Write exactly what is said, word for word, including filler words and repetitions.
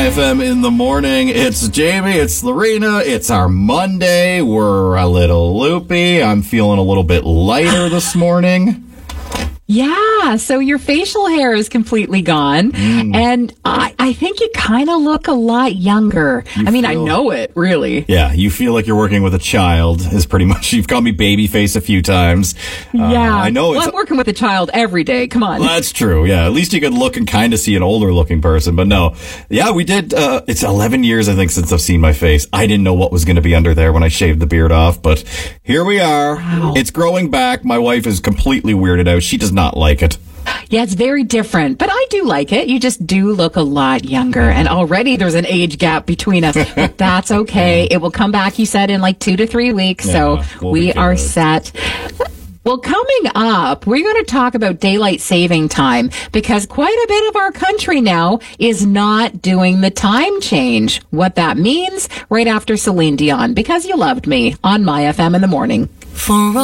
My F M in the morning. It's Jamie, it's Lorena, it's our Monday. We're a little loopy. I'm feeling a little bit lighter this morning. Yeah, so your facial hair is completely gone, mm. and I, I think you kind of look a lot younger. You I mean, feel, I know it, really. Yeah, you feel like you're working with a child, is pretty much, you've called me baby face a few times. Yeah, uh, I know well, it's... I'm working with a child every day, come on. Well, that's true, yeah. At least you could look and kind of see an older looking person, but no. Yeah, we did, uh, it's eleven years, I think, since I've seen my face. I didn't know what was going to be under there when I shaved the beard off, but here we are. Wow. It's growing back. My wife is completely weirded out. She does not like it. Yeah, it's very different, but I do like it. You just do look a lot younger, and already there's an age gap between us, but that's okay. It will come back, you said, in like two to three weeks, yeah, so we'll we are set. Well, coming up, we're going to talk about daylight saving time, because quite a bit of our country now is not doing the time change. What that means, right after Celine Dion, Because You Loved Me, on My F M in the morning. For